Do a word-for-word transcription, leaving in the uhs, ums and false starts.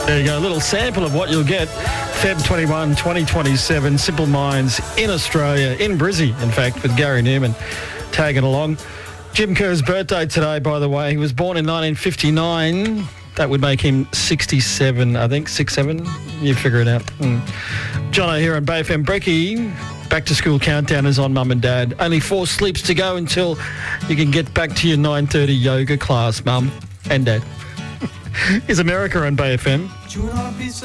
There you go, a little sample of what you'll get. February twenty-first, twenty twenty-seven, Simple Minds in Australia, in Brizzy, in fact, with Gary Newman tagging along. Jim Kerr's birthday today, by the way. He was born in nineteen fifty-nine. That would make him sixty-seven, I think, six seven. You figure it out. Mm. Jono here on Bay F M. Brecky, back to school countdown is on, Mum and Dad. Only four sleeps to go until you can get back to your nine thirty yoga class, Mum and Dad. Is America on Bay F M?